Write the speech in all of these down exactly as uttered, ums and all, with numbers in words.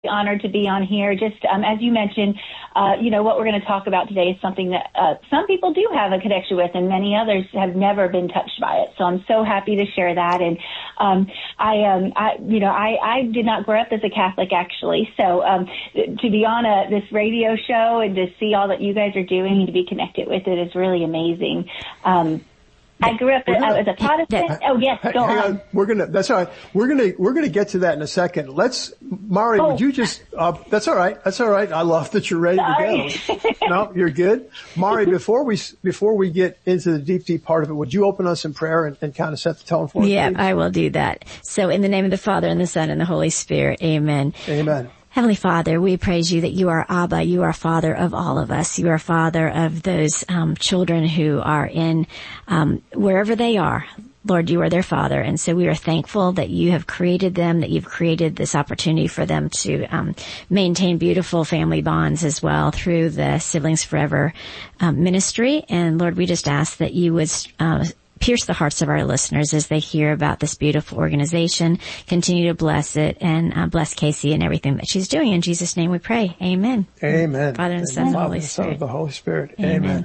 honored to be on here. Just um, as you mentioned, uh, you know, what we're going to talk about today is something that uh, some people do have a connection with, and many others have never been touched by it. So I'm so happy to share that. And um, I, um, I, you know, I, I did not grow up as a Catholic, actually. So um, to be on a, this radio show and to see all that you guys are doing and to be connected with it is really amazing. Um, I grew up gonna, as a Protestant. That, oh yes, go hang on. on. We're gonna. That's all right. We're gonna. We're gonna get to that in a second. Let's, Mari. Oh. Would you just? Uh, that's all right. That's all right. I love that you're ready Sorry. to go. No, you're good, Mari. Before we before we get into the deep, deep part of it, would you open us in prayer and, and kind of set the tone for us? Yeah, please? I will do that. So, in the name of the Father and the Son and the Holy Spirit, Amen. Amen. Heavenly Father, we praise you that you are Abba, you are Father of all of us. You are Father of those um, children who are in um, wherever they are. Lord, you are their Father, and so we are thankful that you have created them, that you've created this opportunity for them to um, maintain beautiful family bonds as well through the Siblings Forever um, ministry. And Lord, we just ask that you would uh, pierce the hearts of our listeners as they hear about this beautiful organization. Continue to bless it and uh, bless Casey and everything that she's doing. In Jesus' name we pray. Amen. Amen. Father and Son and Father Holy and Son Spirit. of the Holy Spirit. Amen. Amen.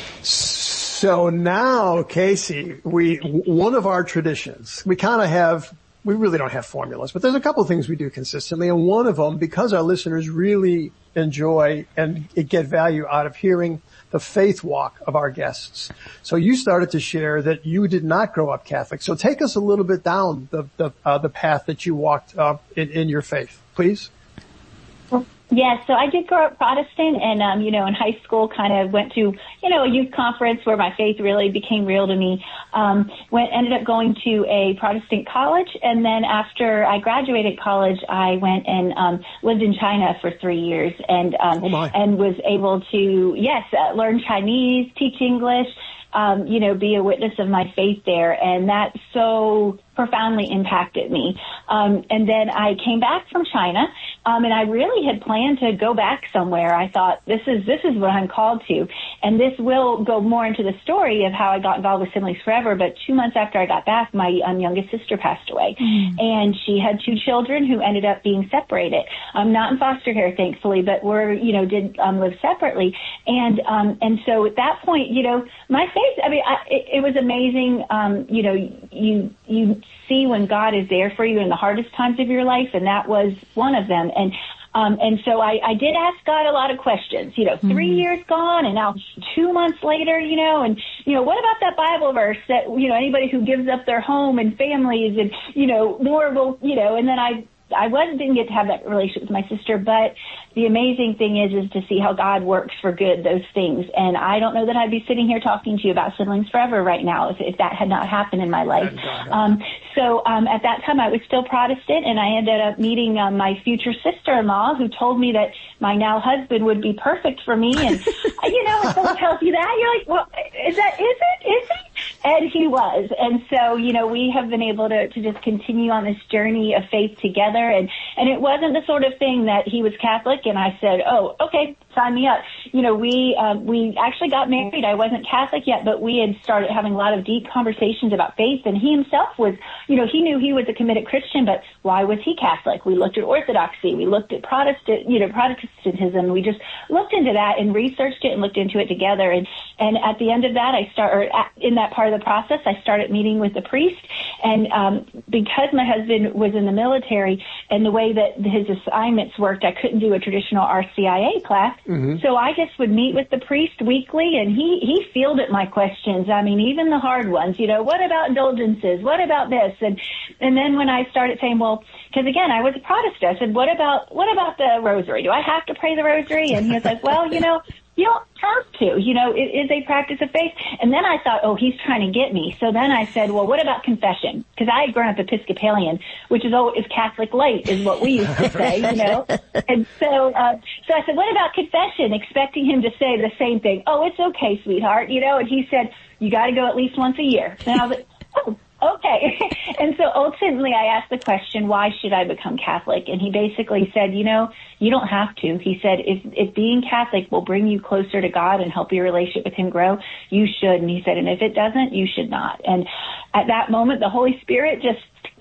So now, Casey, we one of our traditions, we kind of have, we really don't have formulas, but there's a couple of things we do consistently, and one of them, because our listeners really enjoy and get value out of hearing the faith walk of our guests. So you started to share that you did not grow up Catholic. So take us a little bit down the the, uh, the path that you walked uh, in, in your faith, please. Yes, so I did grow up Protestant, and, um, you know, in high school kind of went to, you know, a youth conference where my faith really became real to me. Um, went, ended up going to a Protestant college, and then after I graduated college, I went and, um, lived in China for three years and, um, oh my. and was able to, yes, uh, learn Chinese, teach English, um, you know, be a witness of my faith there, and that so profoundly impacted me. Um, and then I came back from China, um, and I really had planned to go back somewhere. I thought, this is this is what I'm called to. And this will go more into the story of how I got involved with Siblings Forever. But two months after I got back, my um, youngest sister passed away. Mm. And she had two children who ended up being separated. Um, not in foster care, thankfully, but were, you know, did um, live separately. And um, and so at that point, you know, my faith, I mean, I, it, it was amazing. Um, you know, you you see when God is there for you in the hardest times of your life, and that was one of them. And um, and so I, I did ask God a lot of questions. You know, mm-hmm. three years gone, and now two months later, you know, and you know, what about that Bible verse that you know anybody who gives up their home and families and you know more will you know, and then I. I wasn't didn't get to have that relationship with my sister, but the amazing thing is is to see how God works for good those things. And I don't know that I'd be sitting here talking to you about Siblings Forever right now if, if that had not happened in my life. Um, so um, at that time I was still Protestant, and I ended up meeting um, my future sister-in-law who told me that my now husband would be perfect for me. And you know, when someone tells you that, you're like, well, is that is it is he? And he was. And so you know, we have been able to to just continue on this journey of faith together. And, and it wasn't the sort of thing that he was Catholic and I said, oh, okay, sign me up. You know, we, um, we actually got married. I wasn't Catholic yet, but we had started having a lot of deep conversations about faith. And he himself was, you know, he knew he was a committed Christian, but why was he Catholic? We looked at Orthodoxy. We looked at Protestant, you know, Protestantism. We just looked into that and researched it and looked into it together. And, and at the end of that, I started, in that part of the process, I started meeting with the priest. And, um, because my husband was in the military, and the way that his assignments worked, I couldn't do a traditional R C I A class. Mm-hmm. So I just would meet with the priest weekly, and he, he fielded my questions. I mean, even the hard ones, you know, what about indulgences? What about this? And, and then when I started saying, well, because again, I was a Protestant, I said, what about, what about the rosary? Do I have to pray the rosary? And he was like, well, you know, you don't have to, you know, it is a practice of faith. And then I thought, oh, he's trying to get me. So then I said, well, what about confession? Because I had grown up Episcopalian, which is always Catholic light is what we used to say, you know. And so, uh, so I said, what about confession? Expecting him to say the same thing. Oh, it's okay, sweetheart, you know. And he said, you got to go at least once a year. And I was like, oh. Okay. And so ultimately I asked the question, why should I become Catholic? And he basically said, you know, you don't have to. He said, if, if being Catholic will bring you closer to God and help your relationship with him grow, you should. And he said, and if it doesn't, you should not. And at that moment, the Holy Spirit just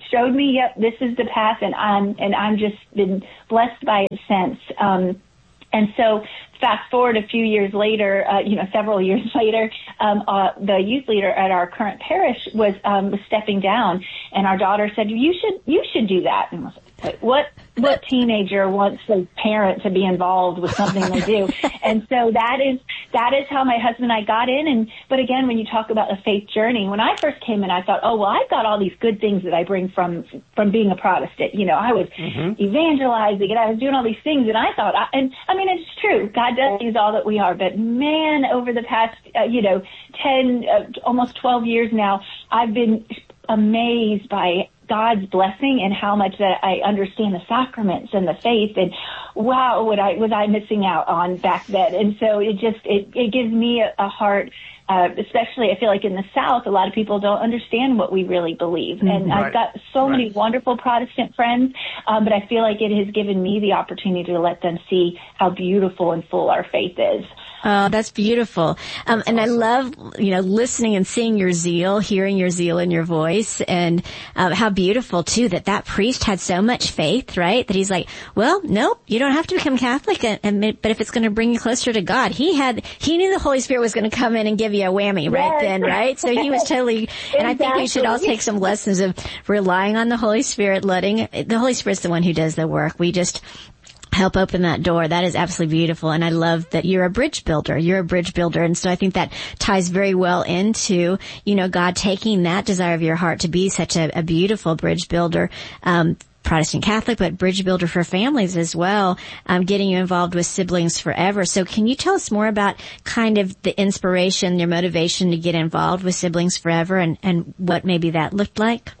showed me, yep, this is the path, and I'm, and I'm just been blessed by it since. Um, and so fast forward a few years later, uh, you know, several years later, um, uh, the youth leader at our current parish was, um, was stepping down, and our daughter said, you should, you should do that. And I was like, what, what teenager wants a parent to be involved with something they do? And so that is, that is how my husband and I got in. And, but again, when you talk about a faith journey, when I first came in, I thought, oh, well, I've got all these good things that I bring from, from being a Protestant. You know, I was mm-hmm. evangelizing and I was doing all these things, and I thought, I, and I mean, it's true. God does use all that we are, but man, over the past, uh, you know, ten, uh, almost twelve years now, I've been amazed by God's blessing and how much that I understand the sacraments and the faith, and wow, what I was I missing out on back then. And so it just it, it gives me a, a heart, uh, especially I feel like in the South, a lot of people don't understand what we really believe. And right. I've got so right. many wonderful Protestant friends, um, but I feel like it has given me the opportunity to let them see how beautiful and full our faith is. Oh, that's beautiful. Um, that's and awesome. I love, you know, listening and seeing your zeal, hearing your zeal in your voice, and um, how beautiful too that that priest had so much faith, right? That he's like, well, nope, you don't have to become Catholic, and, and but if it's going to bring you closer to God, he had, he knew the Holy Spirit was going to come in and give you a whammy right yes. then, right? So he was totally, exactly. And I think we should all take some lessons of relying on the Holy Spirit, letting, the Holy Spirit's the one who does the work. We just help open that door. That is absolutely beautiful. And I love that you're a bridge builder. You're a bridge builder. And so I think that ties very well into, you know, God taking that desire of your heart to be such a, a beautiful bridge builder, um, Protestant Catholic, but bridge builder for families as well, um, getting you involved with Siblings Forever. So can you tell us more about kind of the inspiration, your motivation to get involved with Siblings Forever, and, and what maybe that looked like?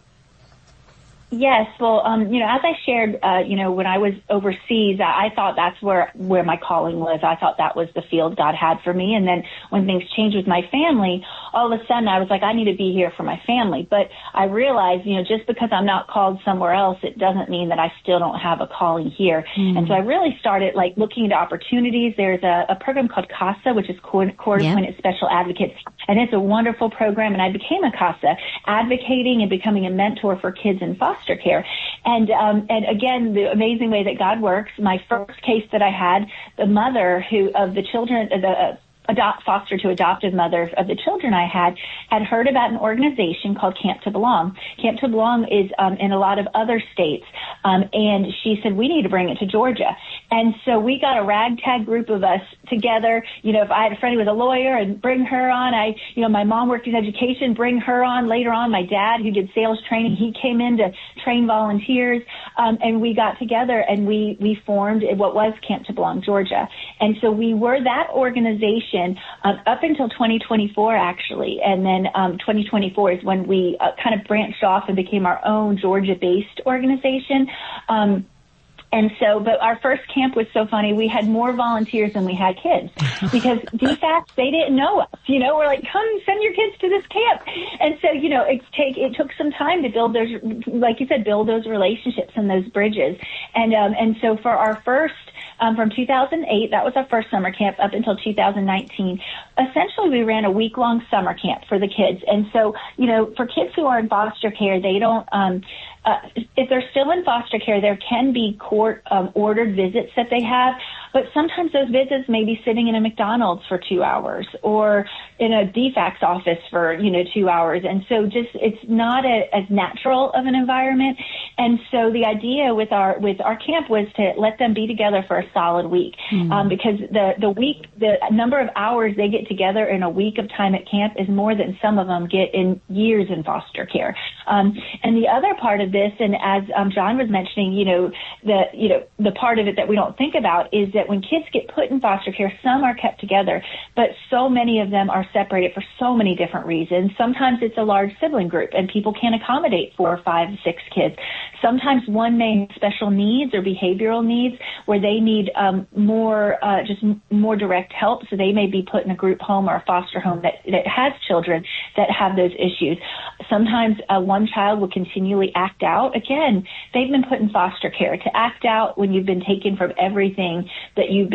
Yes, well, um, you know, as I shared, uh, you know, when I was overseas, I, I thought that's where, where my calling was. I thought that was the field God had for me. And then when things changed with my family, all of a sudden I was like, I need to be here for my family. But I realized, you know, just because I'm not called somewhere else, it doesn't mean that I still don't have a calling here. Mm. And so I really started like looking into opportunities. There's a, a program called CASA, which is Court, Court yeah. Appointed Special Advocates. And it's a wonderful program. And I became a CASA, advocating and becoming a mentor for kids in foster care. And, um, and again, the amazing way that God works, my first case that I had, the mother who, of the children, the, uh, adopt, foster to adoptive mother of the children I had, had heard about an organization called Camp to Belong. Camp to Belong is um, in a lot of other states, um, and she said, we need to bring it to Georgia. And so we got a ragtag group of us together. You know, if I had a friend who was a lawyer, and bring her on. I, you know, my mom worked in education, bring her on. Later on, my dad, who did sales training, he came in to train volunteers, um, and we got together and we, we formed what was Camp to Belong Georgia. And so we were that organization Um, up until twenty twenty-four, actually. And then um, twenty twenty-four is when we uh, kind of branched off and became our own Georgia-based organization. Um, and so, but our first camp was so funny. We had more volunteers than we had kids because D FACS, they didn't know us. You know, we're like, come send your kids to this camp. And so, you know, it take it took some time to build those, like you said, build those relationships and those bridges. And um, and so for our first Um, from two thousand eight, that was our first summer camp, up until two thousand nineteen. Essentially, we ran a week-long summer camp for the kids. And so, you know, for kids who are in foster care, they don't, um, uh, if they're still in foster care, there can be court um, ordered visits that they have. But sometimes those visits may be sitting in a McDonald's for two hours or in a D FACS office for, you know, two hours. And so just, it's not a, as natural of an environment. And so the idea with our, with our camp was to let them be together for a solid week. Mm-hmm. Um, because the, the week, the number of hours they get together in a week of time at camp is more than some of them get in years in foster care. Um, and the other part of this, and as um, John was mentioning, you know, the, you know, the part of it that we don't think about is that when kids get put in foster care, some are kept together, but so many of them are separated for so many different reasons. Sometimes it's a large sibling group and people can't accommodate four or five, six kids. Sometimes one may have special needs or behavioral needs where they need um, more, uh, just more direct help. So they may be put in a group home or a foster home that, that has children that have those issues. Sometimes uh, one child will continually act out. Again, they've been put in foster care. To act out when you've been taken from everything that you've been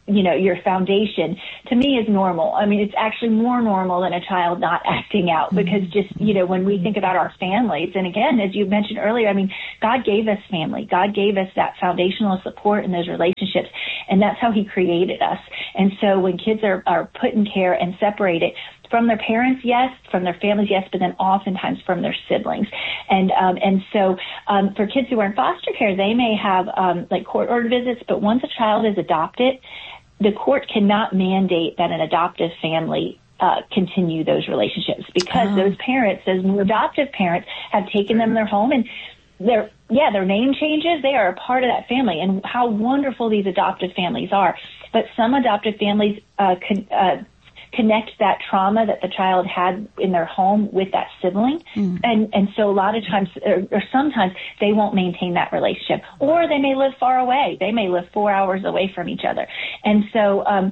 you know, your foundation, to me is normal. I mean, it's actually more normal than a child not acting out, because just, you know, when we think about our families, and again, as you mentioned earlier, I mean, God gave us family. God gave us that foundational support in those relationships, and that's how he created us. And so when kids are, are put in care and separated from their parents, yes, from their families, yes, but then oftentimes from their siblings. And um, and so um, for kids who are in foster care, they may have um, like court-ordered visits, but once a child is adopted, the court cannot mandate that an adoptive family uh, continue those relationships, because oh. those parents, those new adoptive parents, have taken them in their home, and their yeah, their name changes. They are a part of that family, and how wonderful these adoptive families are. But some adoptive families uh, can uh, connect that trauma that the child had in their home with that sibling. Mm. And, and so a lot of times, or, or sometimes, they won't maintain that relationship. Or they may live far away. They may live four hours away from each other. And so, um,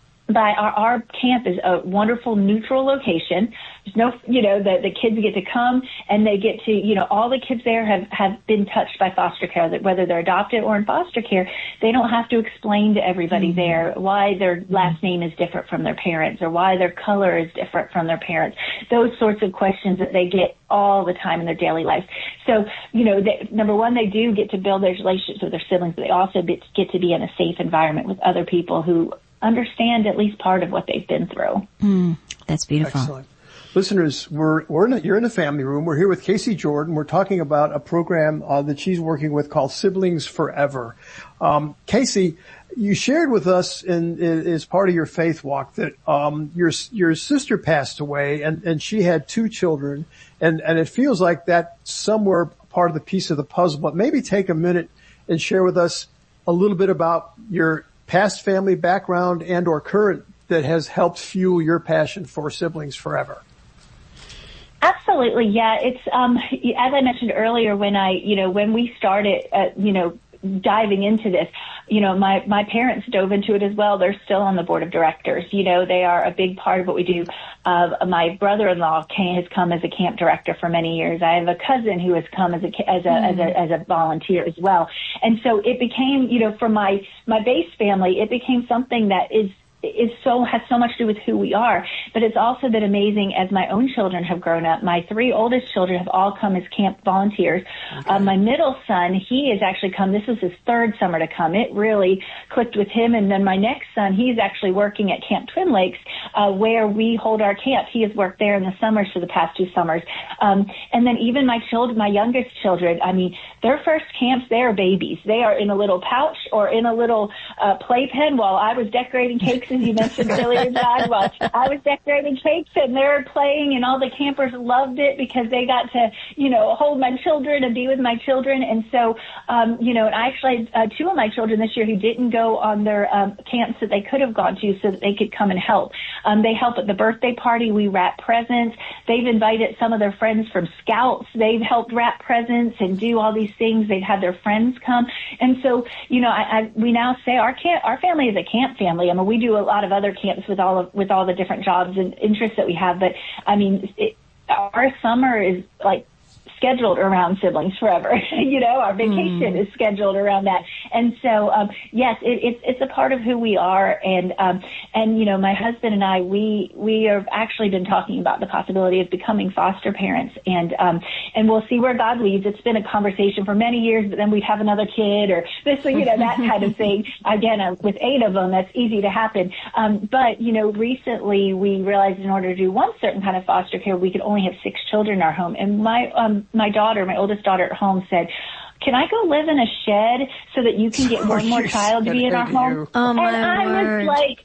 by our, our camp is a wonderful neutral location. There's no, you know, the, the kids get to come and they get to, you know, all the kids there have, have been touched by foster care, that whether they're adopted or in foster care, they don't have to explain to everybody mm-hmm. there why their last name is different from their parents, or why their color is different from their parents. Those sorts of questions that they get all the time in their daily life. So, you know, they, number one, they do get to build those relationships with their siblings, but they also get, get to be in a safe environment with other people who understand at least part of what they've been through. Mm, that's beautiful. Excellent. Listeners, we're, we're in a, you're in a family room. We're here with Casey Jordan. We're talking about a program uh, that she's working with called Siblings Forever. Um, Casey, you shared with us in, in, as part of your faith walk that um, your your sister passed away, and, and she had two children, and, and it feels like that somewhere part of the piece of the puzzle. But maybe take a minute and share with us a little bit about your past family background and or current that has helped fuel your passion for Siblings Forever. Absolutely. Yeah. It's, um, as I mentioned earlier, when I, you know, when we started, uh, you know, diving into this, you know, my, my parents dove into it as well. They're still on the board of directors. You know, they are a big part of what we do. Uh, my brother-in-law came, has come as a camp director for many years. I have a cousin who has come as a, as a, mm. as a, as a volunteer as well. And so it became, you know, for my, my base family, it became something that is, is so, has so much to do with who we are. But it's also been amazing as my own children have grown up. My three oldest children have all come as camp volunteers. Okay. Uh, my middle son, he has actually come, this is his third summer to come. It really clicked with him. And then my next son, he's actually working at Camp Twin Lakes, uh, where we hold our camp. He has worked there in the summers for the past two summers. Um, and then even my children, my youngest children, I mean, their first camps, they are babies. They are in a little pouch or in a little, uh, playpen while I was decorating cakes, as you mentioned earlier, John. Well, I was decorating cakes and they're playing, and all the campers loved it because they got to, you know, hold my children and be with my children. And so, um, you know, and I actually had uh, two of my children this year who didn't go on their um, camps that they could have gone to so that they could come and help. Um, they help at the birthday party. We wrap presents. They've invited some of their friends from Scouts. They've helped wrap presents and do all these things. They've had their friends come. And so, you know, I, I, we now say our camp, our family is a camp family. I mean, we do a lot of other camps with all of, with all the different jobs and interests that we have. But I mean, it, our summer is like scheduled around Siblings Forever. You know, our vacation mm. is scheduled around that. And so, um, yes, it, it's, it's a part of who we are. And, um, and, you know, my husband and I, we, we have actually been talking about the possibility of becoming foster parents, and, um, and we'll see where God leads. It's been a conversation for many years, but then we'd have another kid or this, you know, that kind of thing. Again, uh, with eight of them, that's easy to happen. Um, but, you know, recently we realized in order to do one certain kind of foster care, we could only have six children in our home. And my, um, my daughter, my oldest daughter at home said, can I go live in a shed so that you can get one more child to be in our home? Oh, my and I word. was like,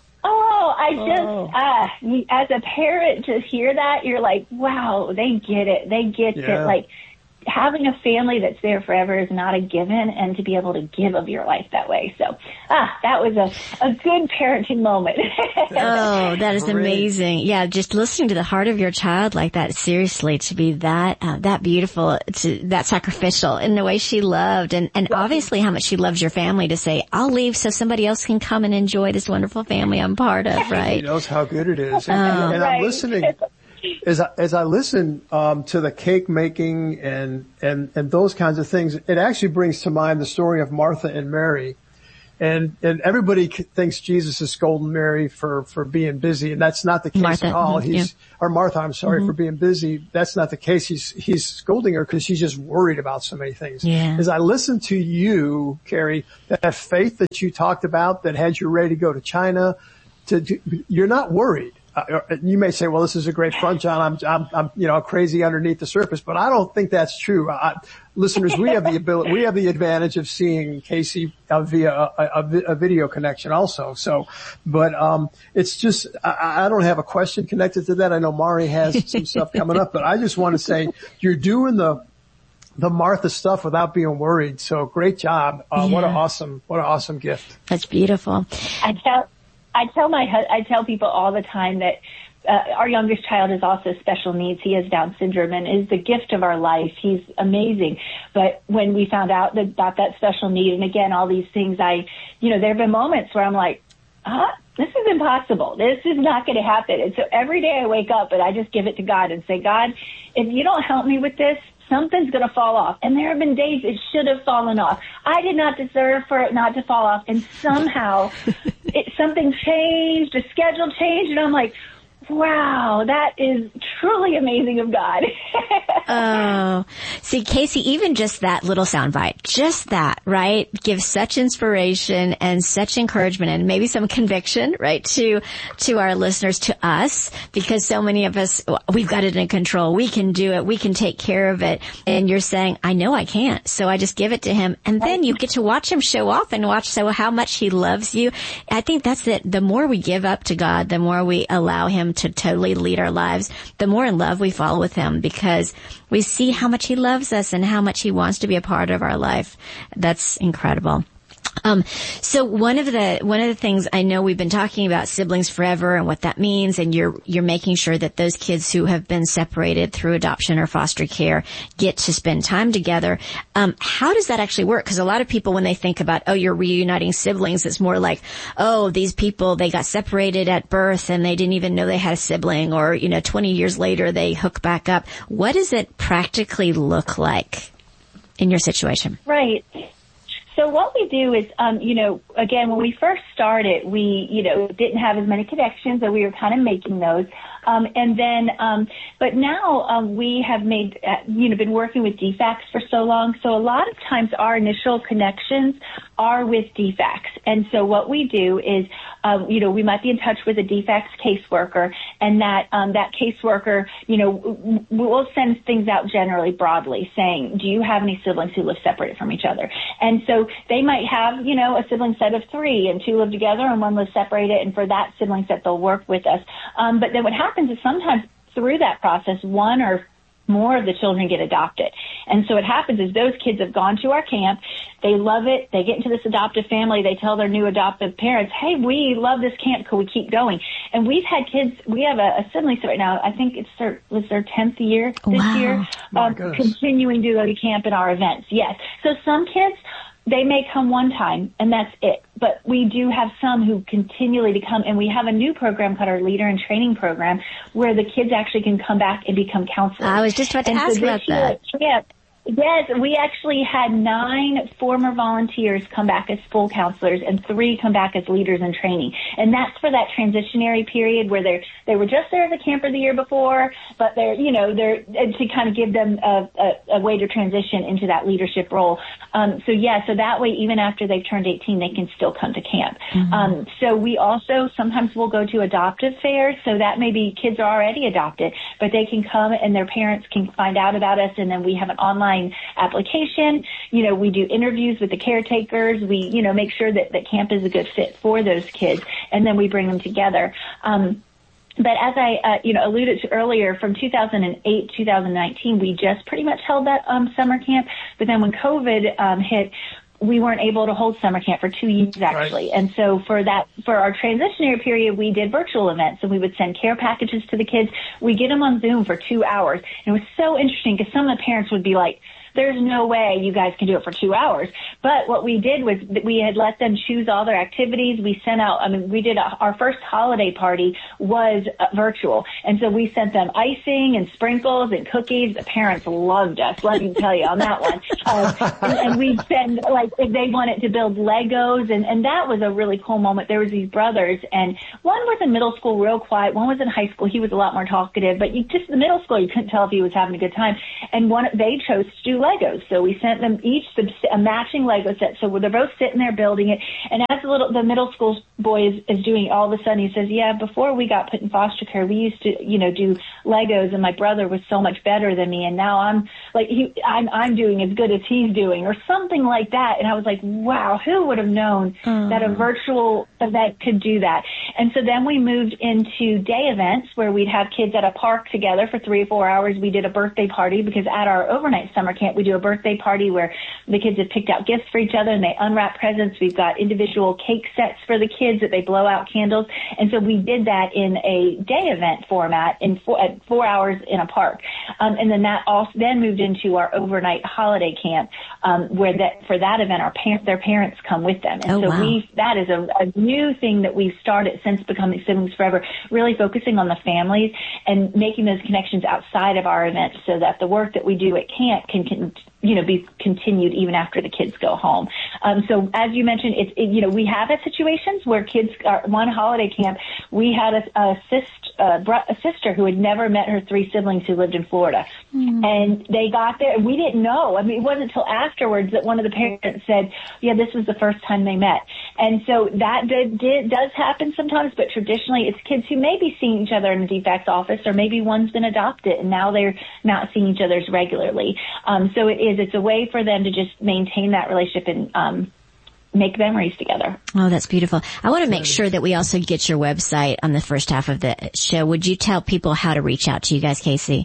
oh, I just, oh. uh, as a parent to hear that, you're like, wow, they get it. They get yeah. it. Like, having a family that's there forever is not a given, and to be able to give of your life that way. So, ah, that was a, a good parenting moment. Oh, that is amazing. Yeah, just listening to the heart of your child like that, seriously, to be that, uh, that beautiful, to that sacrificial in the way she loved, and, and obviously how much she loves your family, to say, I'll leave so somebody else can come and enjoy this wonderful family I'm part of, right? He knows how good it is. And, oh. and right. I'm listening. As I, as I listen um, to the cake making and, and, and those kinds of things, it actually brings to mind the story of Martha and Mary. And, and everybody thinks Jesus is scolding Mary for, for being busy. And that's not the case Martha, at all. mm-hmm, He's, yeah. or Martha, I'm sorry, mm-hmm. for being busy. That's not the case. He's, he's scolding her because she's just worried about so many things. Yeah. As I listen to you, Carrie, that faith that you talked about that had you ready to go to China, to, to you're not worried. Uh, you may say, well, this is a great front, John. I'm, I'm, I'm, you know, crazy underneath the surface, but I don't think that's true. I, listeners, we have the ability, we have the advantage of seeing Casey uh, via a, a, a video connection also. So, but, um, it's just, I, I don't have a question connected to that. I know Mari has some stuff coming up, but I just want to say you're doing the, the Martha stuff without being worried. So great job. Uh, yeah. What an awesome, what an awesome gift. That's beautiful. I tell, I tell my, I tell people all the time that uh, our youngest child is also special needs. He has Down syndrome and is the gift of our life. He's amazing. But when we found out that, about that special need, and again, all these things, I, you know, there have been moments where I'm like, huh? This is impossible. This is not going to happen. And so every day I wake up and I just give it to God and say, God, if you don't help me with this, something's going to fall off. And there have been days it should have fallen off. I did not deserve for it not to fall off. And somehow it, something changed, a schedule changed, and I'm like, wow, that is truly amazing of God. Oh, see, Casey, even just that little soundbite, just that, right, gives such inspiration and such encouragement and maybe some conviction, right, to, to our listeners, to us, because so many of us, we've got it in control. We can do it. We can take care of it. And you're saying, I know I can't. So I just give it to him. And then you get to watch him show off and watch so how much he loves you. I think that's it. The more we give up to God, the more we allow him to totally lead our lives, the more in love we fall with him, because we see how much he loves us and how much he wants to be a part of our life. That's incredible. Um, so one of the, one of the things I know we've been talking about siblings forever and what that means, and you're, you're making sure that those kids who have been separated through adoption or foster care get to spend time together. Um, how does that actually work? Because a lot of people, when they think about, oh, you're reuniting siblings, it's more like, oh, these people, they got separated at birth and they didn't even know they had a sibling, or, you know, twenty years later they hook back up. What does it practically look like in your situation? Right. So what we do is, um, you know, again, when we first started, we, you know, didn't have as many connections, and we were kind of making those. Um, and then, um, but now, um, we have made, uh, you know, been working with D FACS for so long. So a lot of times our initial connections are with D FACS. And so what we do is, um, you know, we might be in touch with a D FACS caseworker, and that, um, that caseworker, you know, will send things out generally broadly saying, do you have any siblings who live separated from each other? And so they might have, you know, a sibling set of three, and two live together and one lives separated, and for that sibling set, they'll work with us. Um, but then what happens is sometimes through that process, one or more of the children get adopted. And so what happens is those kids have gone to our camp. They love it. They get into this adoptive family. They tell their new adoptive parents, hey, we love this camp. Could we keep going? And we've had kids, we have a, a sibling right now. I think it's their, was their tenth year this wow. year, um, continuing to go to camp in our events. Yes. So some kids, they may come one time and that's it. But we do have some who continually to come, and we have a new program called our Leader in Training program where the kids actually can come back and become counselors. I was just about to and ask so about that. Yeah. Yes, we actually had nine former volunteers come back as full counselors and three come back as leaders in training. And that's for that transitionary period where they're, they were just there as a camper the year before, but they're, you know, they're, to kind of give them a, a, a way to transition into that leadership role. Um, so yeah, so that way, even after they've turned eighteen, they can still come to camp. Mm-hmm. Um, so we also, sometimes we'll go to adoptive fairs. So that maybe kids are already adopted, but they can come and their parents can find out about us. And then we have an online application. You know, we do interviews with the caretakers. We, you know, make sure that, that camp is a good fit for those kids, and then we bring them together. Um, but as I, uh, you know, alluded to earlier, from two thousand eight, two thousand nineteen, we just pretty much held that um, summer camp. But then when COVID um, hit, we weren't able to hold summer camp for two years, actually. Right. And so for that, for our transitionary period, we did virtual events, and we would send care packages to the kids. We get them on Zoom for two hours. And it was so interesting because some of the parents would be like, there's no way you guys can do it for two hours. But what we did was we had let them choose all their activities. We sent out, I mean, we did a, our first holiday party was uh, virtual. And so we sent them icing and sprinkles and cookies. The parents loved us, let me tell you on that one. Uh, and, and we'd send, like, if they wanted to build Legos, and, and that was a really cool moment. There was these brothers, and one was in middle school real quiet. One was in high school. He was a lot more talkative, but you just, the middle school, you couldn't tell if he was having a good time. And one, they chose to do Legos. So we sent them each the, a matching Lego set. So they're both sitting there building it. And as the little, the middle school boy is, is doing it, all of a sudden he says, yeah, before we got put in foster care, we used to, you know, do Legos, and my brother was so much better than me. And now I'm like, he, I'm, I'm doing as good as he's doing, or something like that. And I was like, wow, who would have known mm. that a virtual event could do that? And so then we moved into day events where we'd have kids at a park together for three or four hours. We did a birthday party, because at our overnight summer camp, we do a birthday party where the kids have picked out gifts for each other and they unwrap presents. We've got individual cake sets for the kids that they blow out candles. And so we did that in a day event format in four, at four hours in a park. Um, and then that also then moved into our overnight holiday camp, um, where that, for that event, our parents, their parents come with them. And oh, so wow. we, that is a, a new thing that we've started since becoming Siblings Forever, really focusing on the families and making those connections outside of our events, so that the work that we do at camp can, can you know, be continued even after the kids go home. Um, so as you mentioned, it's, it, you know, we have had situations where kids are, one holiday camp, we had a, a, sis, uh, a sister who had never met her three siblings who lived in Florida. Mm. And they got there, and we didn't know. I mean, it wasn't until afterwards that one of the parents said, yeah, this was the first time they met. And so that did, did, does happen sometimes, but traditionally it's kids who may be seeing each other in the D FACS office, or maybe one's been adopted and now they're not seeing each other regularly. Um, so it is, it's a way for them to just maintain that relationship and, um, make memories together. Oh, that's beautiful. I want to make sure that we also get your website on the first half of the show. Would you tell people how to reach out to you guys, Casey?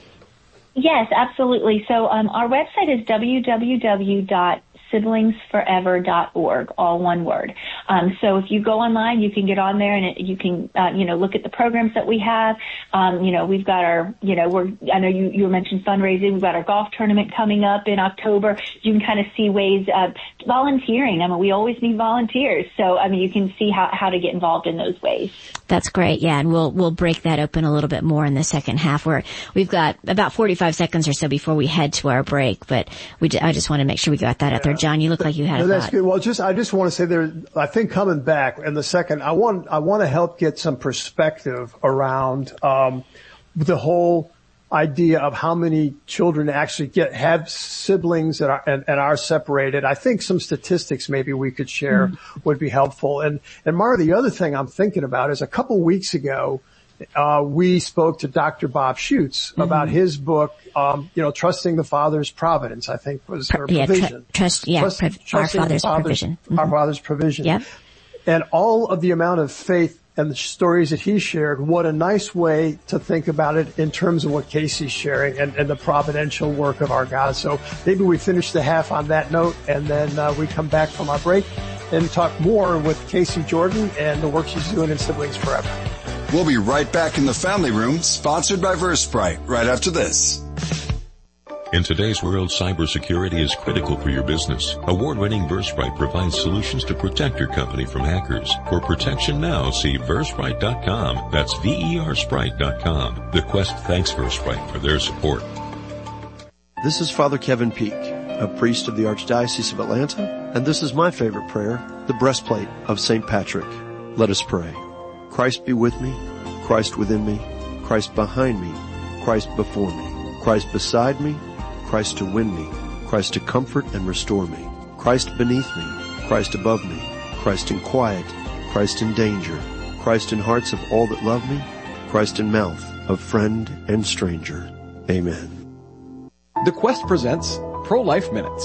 Yes, absolutely. So um, our website is w w w dot siblings forever dot org, all one word. Um, so if you go online, you can get on there and it, you can, uh, you know, look at the programs that we have. Um, you know, we've got our, you know, we're, I know you, you mentioned fundraising. We've got our golf tournament coming up in October. You can kind of see ways of volunteering. I mean, we always need volunteers. So, I mean, you can see how, how to get involved in those ways. That's great. Yeah. And we'll, we'll break that open a little bit more in the second half, where we've got about forty-five seconds or so before we head to our break. But we, I just want to make sure we got that out there. John, you look like you had no, a that's thought. Good. Well, just, I just want to say there, I think coming back in the second, I want, I want to help get some perspective around, um, the whole idea of how many children actually get, have siblings that are, and, and are separated. I think some statistics maybe we could share mm-hmm. would be helpful. And, and Mara, the other thing I'm thinking about is a couple weeks ago, Uh, we spoke to Doctor Bob Schutz mm-hmm. about his book, um, you know, Trusting the Father's Providence, I think was her yeah, provision. Tr- trust, yeah, Trust, pro- our Father's, father's provision. Mm-hmm. Our Father's provision. Yep. And all of the amount of faith and the stories that he shared, what a nice way to think about it in terms of what Casey's sharing and, and the providential work of our God. So maybe we finish the half on that note, and then uh, we come back from our break and talk more with Casey Jordan and the work she's doing in Siblings Forever. We'll be right back in the Family Room, sponsored by Versprite, right after this. In today's world, cybersecurity is critical for your business. Award-winning Versprite provides solutions to protect your company from hackers. For protection now, see versprite dot com. That's V E R Sprite dot com. The Quest thanks Versprite for their support. This is Father Kevin Peak, a priest of the Archdiocese of Atlanta, and this is my favorite prayer, the breastplate of Saint Patrick. Let us pray. Christ be with me, Christ within me, Christ behind me, Christ before me, Christ beside me, Christ to win me, Christ to comfort and restore me, Christ beneath me, Christ above me, Christ in quiet, Christ in danger, Christ in hearts of all that love me, Christ in mouth of friend and stranger. Amen. The Quest presents Pro-Life Minutes.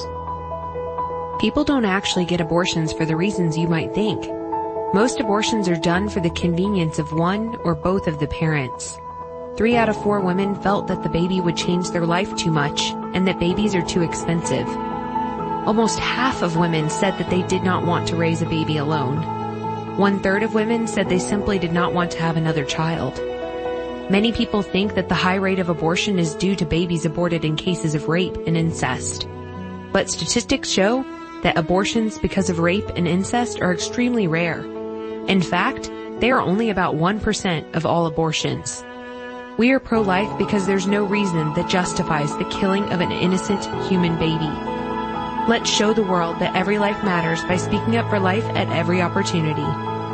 People don't actually get abortions for the reasons you might think. Most abortions are done for the convenience of one or both of the parents. Three out of four women felt that the baby would change their life too much and that babies are too expensive. Almost half of women said that they did not want to raise a baby alone. One third of women said they simply did not want to have another child. Many people think that the high rate of abortion is due to babies aborted in cases of rape and incest. But statistics show that abortions because of rape and incest are extremely rare. In fact, they are only about one percent of all abortions. We are pro-life because there's no reason that justifies the killing of an innocent human baby. Let's show the world that every life matters by speaking up for life at every opportunity.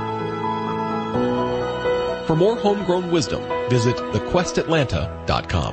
For more homegrown wisdom, visit the quest atlanta dot com.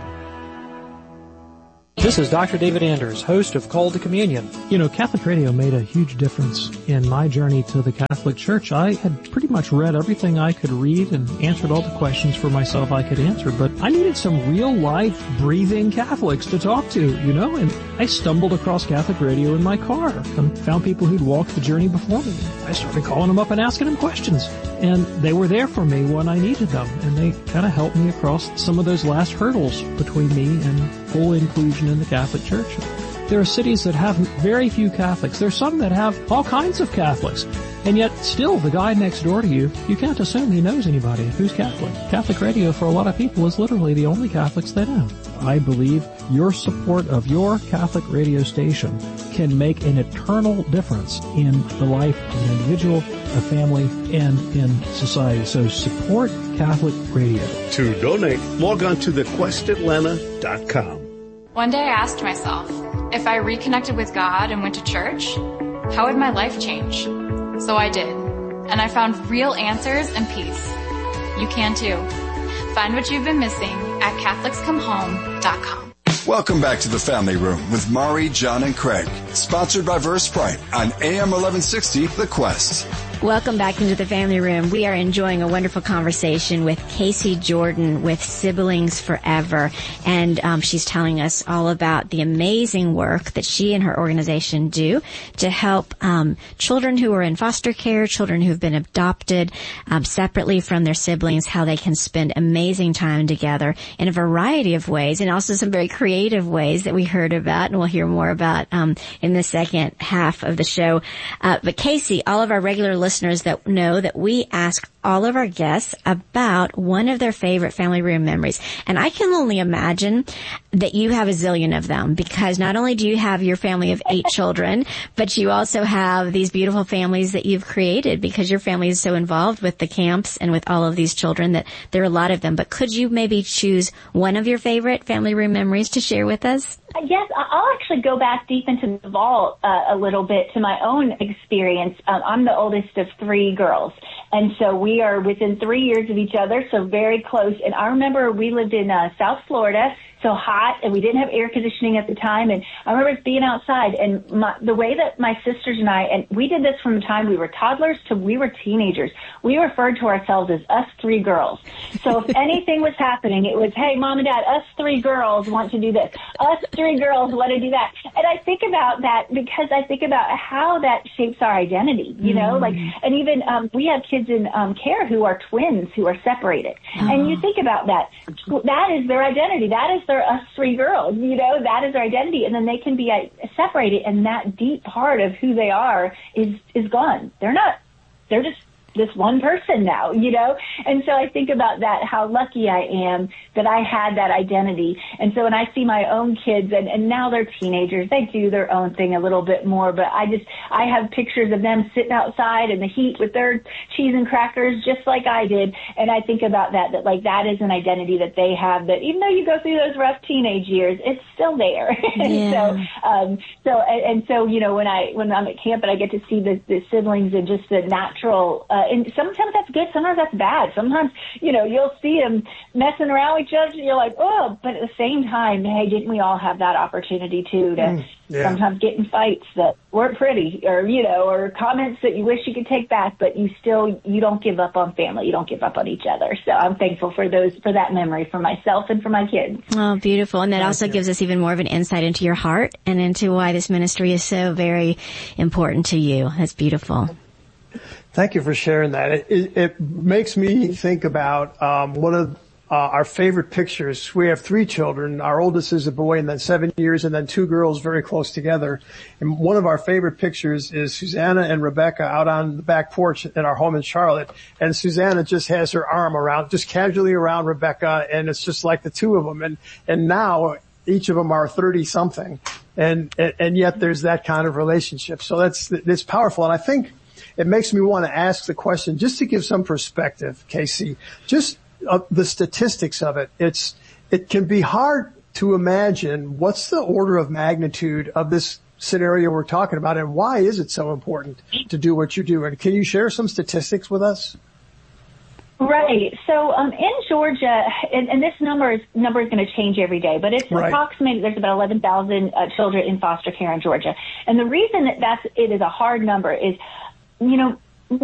This is Doctor David Anders, host of Call to Communion. You know, Catholic radio made a huge difference in my journey to the Catholic Church. I had pretty much read everything I could read and answered all the questions for myself I could answer, but I needed some real-life, breathing Catholics to talk to, you know, and I stumbled across Catholic radio in my car and found people who'd walked the journey before me. I started calling them up and asking them questions, and they were there for me when I needed them, and they kind of helped me across some of those last hurdles between me and full inclusion in the Catholic Church. There are cities that have very few Catholics. There are some that have all kinds of Catholics. And yet still the guy next door to you, you can't assume he knows anybody who's Catholic. Catholic radio for a lot of people is literally the only Catholics they know. I believe your support of your Catholic radio station can make an eternal difference in the life of an individual, a family, and in society. So support Catholic radio. To donate, log on to the quest atlanta dot com. One day I asked myself, if I reconnected with God and went to church, how would my life change? So I did, and I found real answers and peace. You can too. Find what you've been missing at catholics come home dot com. Welcome back to the Family Room with Mari, John, and Craig. Sponsored by Versprite on A M eleven sixty, The Quest. Welcome back into the Family Room. We are enjoying a wonderful conversation with Casey Jordan with Siblings Forever. And um, she's telling us all about the amazing work that she and her organization do to help um, children who are in foster care, children who've been adopted um, separately from their siblings, how they can spend amazing time together in a variety of ways, and also some very creative ways that we heard about and we'll hear more about um, in the second half of the show. Uh, but Casey, all of our regular listeners listeners that know that we ask all of our guests about one of their favorite family room memories. And I can only imagine that you have a zillion of them, because not only do you have your family of eight children, but you also have these beautiful families that you've created because your family is so involved with the camps and with all of these children that there are a lot of them. But could you maybe choose one of your favorite family room memories to share with us? Yes, I'll actually go back deep into the vault uh, a little bit to my own experience. Um, I'm the oldest of three girls, and so we are within three years of each other, so very close. And I remember we lived in uh, South Florida, so hot, and we didn't have air conditioning at the time. And I remember being outside, and my, the way that my sisters and I, and we did this from the time we were toddlers to we were teenagers. We referred to ourselves as us three girls. So if anything was happening, it was, hey, Mom and Dad, us three girls want to do this. Us three girls want to do that. And I think about that because I think about how that shapes our identity, you know, mm. like, and even um, we have kids in um, care who are twins who are separated. Oh. And you think about that. That is their identity. That is their us three girls, you know, that is their identity. And then they can be uh, separated, and that deep part of who they are is, is gone. They're not, they're just this one person now, you know? And so I think about that, how lucky I am that I had that identity. And so when I see my own kids, and, and now they're teenagers, they do their own thing a little bit more, but I just, I have pictures of them sitting outside in the heat with their cheese and crackers just like I did. And I think about that, that like that is an identity that they have, that even though you go through those rough teenage years, it's still there. and yeah. so, um, so, and, and so, you know, when I, when I'm at camp and I get to see the, the siblings and just the natural, uh, and sometimes that's good, sometimes that's bad. Sometimes, you know, you'll see them messing around with each other, and you're like, oh, but at the same time, hey, didn't we all have that opportunity too to mm, yeah. sometimes get in fights that weren't pretty, or, you know, or comments that you wish you could take back, but you still, you don't give up on family, you don't give up on each other. So I'm thankful for those, for that memory for myself and for my kids. Oh, beautiful. And that Thank also you. gives us even more of an insight into your heart and into why this ministry is so very important to you. That's beautiful. Thank you for sharing that. It, it, it makes me think about um, one of uh, our favorite pictures. We have three children. Our oldest is a boy and then seven years and then two girls very close together. And one of our favorite pictures is Susanna and Rebecca out on the back porch in our home in Charlotte. And Susanna just has her arm around, just casually around Rebecca, and it's just like the two of them. And, and now each of them are thirty something. And, and, and yet there's that kind of relationship. So that's, that's powerful. And I think it makes me want to ask the question, just to give some perspective, Casey, just uh, the statistics of it. It's, it can be hard to imagine what's the order of magnitude of this scenario we're talking about, and why is it so important to do what you're doing? Can you share some statistics with us? Right. So um, in Georgia, and, and this number is number is going to change every day, but it's right. approximately there's about eleven thousand uh, children in foster care in Georgia, and the reason that that's it is a hard number is, you know,